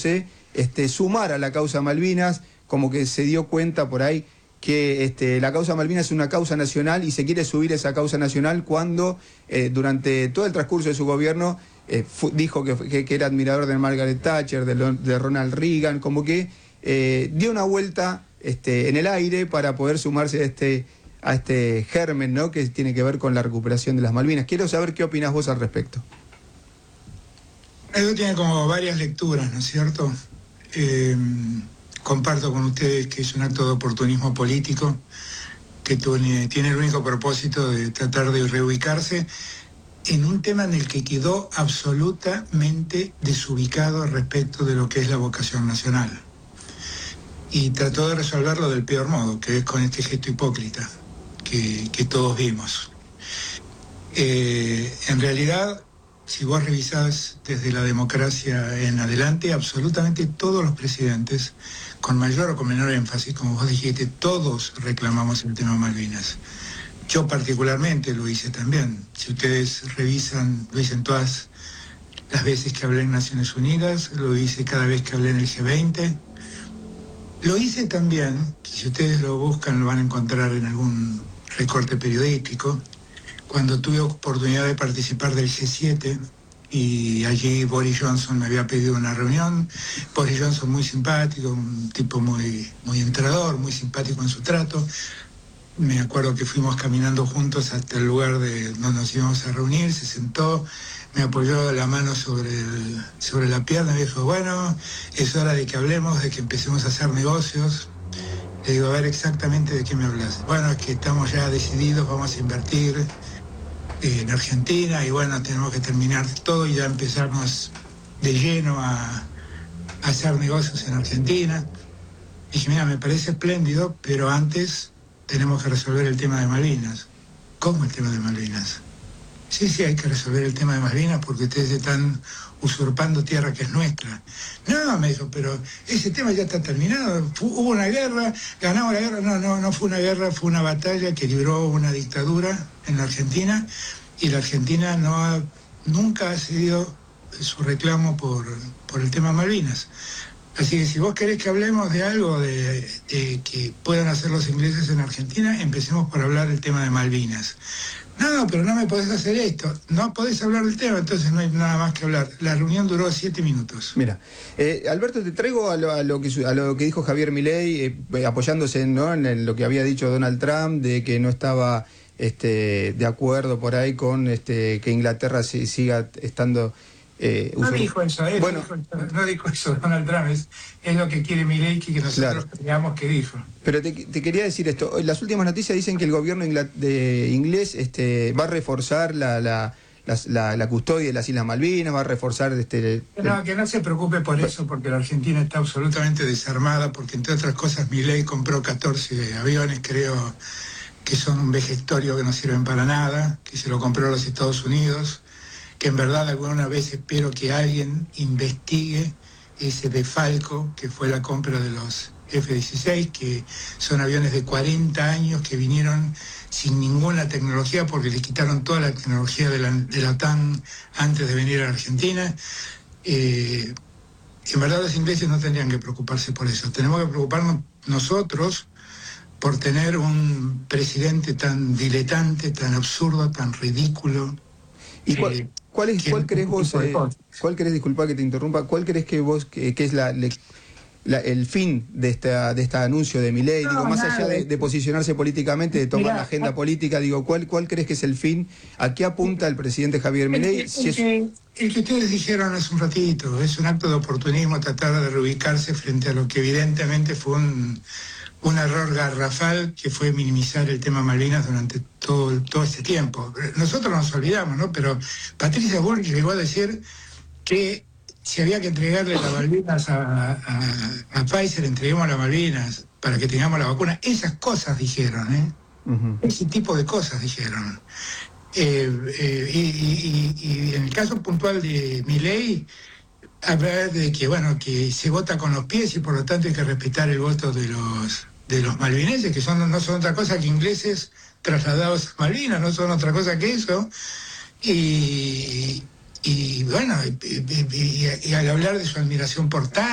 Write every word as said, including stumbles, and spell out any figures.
se este, sumara a la causa Malvinas, como que se dio cuenta por ahí que este, la causa Malvinas es una causa nacional y se quiere subir esa causa nacional cuando eh, durante todo el transcurso de su gobierno eh, fu, dijo que, que, que era admirador de Margaret Thatcher, de, de Ronald Reagan, como que eh, dio una vuelta este, en el aire para poder sumarse a este, a este germen, ¿no?, que tiene que ver con la recuperación de las Malvinas. Quiero saber qué opinás vos al respecto. Eso tiene como varias lecturas, ¿no es cierto? Eh, comparto con ustedes que es un acto de oportunismo político que tiene, tiene el único propósito de tratar de reubicarse en un tema en el que quedó absolutamente desubicado respecto de lo que es la vocación nacional. Y trató de resolverlo del peor modo, que es con este gesto hipócrita que, que todos vimos. Eh, en realidad, si vos revisás desde la democracia en adelante, absolutamente todos los presidentes, con mayor o con menor énfasis, como vos dijiste, todos reclamamos el tema Malvinas. Yo particularmente lo hice también. Si ustedes revisan, lo hice en todas las veces que hablé en Naciones Unidas, lo hice cada vez que hablé en el G veinte. Lo hice también, si ustedes lo buscan lo van a encontrar en algún recorte periodístico, cuando tuve oportunidad de participar del G siete y allí Boris Johnson me había pedido una reunión. Boris Johnson muy simpático, un tipo muy, muy entrador, muy simpático en su trato. Me acuerdo que fuimos caminando juntos hasta el lugar de donde nos íbamos a reunir, se sentó, me apoyó la mano sobre, el, sobre la pierna y me dijo, bueno, es hora de que hablemos, de que empecemos a hacer negocios. Le digo, a ver exactamente de qué me hablas. Bueno, es que estamos ya decididos, vamos a invertir en Argentina y bueno, tenemos que terminar todo y ya empezamos de lleno a, a hacer negocios en Argentina. Y dije, mira, me parece espléndido, pero antes tenemos que resolver el tema de Malvinas. ¿Cómo el tema de Malvinas? Sí, sí, hay que resolver el tema de Malvinas porque ustedes están usurpando tierra que es nuestra. No, me dijo, pero ese tema ya está terminado. Hubo una guerra, ganamos la guerra. No, no, no fue una guerra, fue una batalla que libró una dictadura en la Argentina y la Argentina no ha, nunca ha cedido su reclamo por, por el tema Malvinas. Así que si vos querés que hablemos de algo de, de que puedan hacer los ingleses en Argentina, empecemos por hablar del tema de Malvinas. No, pero no me podés hacer esto. No podés hablar del tema, entonces no hay nada más que hablar. La reunión duró siete minutos. Mira, eh, Alberto, te traigo a lo, a lo, que, a lo que dijo Javier Milei, eh, apoyándose, ¿no?, en el, lo que había dicho Donald Trump, de que no estaba este, de acuerdo por ahí con este, que Inglaterra si, siga estando... Eh, no usó... dijo eso, eh, bueno, no, dijo, no dijo eso Donald Trump, es, es lo que quiere Milei que nosotros claro. creamos que dijo. Pero te, te quería decir esto, las últimas noticias dicen que el gobierno de inglés este, va a reforzar la, la, la, la, la custodia de las Islas Malvinas, va a reforzar... Este, el... No, que no se preocupe por eso, porque la Argentina está absolutamente desarmada, porque entre otras cosas Milei compró catorce aviones, creo que son un vejestorio que no sirven para nada, que se lo compró a los Estados Unidos, que en verdad alguna vez espero que alguien investigue ese defalco que fue la compra de los F dieciséis, que son aviones de cuarenta años que vinieron sin ninguna tecnología porque les quitaron toda la tecnología de la, de la OTAN antes de venir a Argentina. Eh, en verdad los ingleses no tendrían que preocuparse por eso. Tenemos que preocuparnos nosotros por tener un presidente tan diletante, tan absurdo, tan ridículo. ¿Y cuál, eh, cuál, es, cuál crees vos, eh, cuál crees, disculpa que te interrumpa, cuál crees que vos, que, que es la, la, el fin de esta de este anuncio de Milei? No, digo, más nada, allá de, de posicionarse políticamente, de tomar mirá, la agenda a, política, digo, ¿cuál, ¿cuál crees que es el fin? ¿A qué apunta el presidente Javier Milei? El, si es... el, el que ustedes dijeron hace un ratito, es un acto de oportunismo tratar de reubicarse frente a lo que evidentemente fue un... un error garrafal que fue minimizar el tema Malvinas durante todo, todo este tiempo. Nosotros nos olvidamos, ¿no? Pero Patricia Bullrich llegó a decir que si había que entregarle las Malvinas a, a, a Pfizer, entreguemos las Malvinas para que tengamos la vacuna. Esas cosas dijeron, ¿eh? Uh-huh. Ese tipo de cosas dijeron. Eh, eh, y, y, y en el caso puntual de Milei, hablar de que, bueno, que se vota con los pies y por lo tanto hay que respetar el voto de los... de los malvineses, que son, no son otra cosa que ingleses trasladados a Malvinas, no son otra cosa que eso. Y, y bueno, y, y, y, y al hablar de su admiración por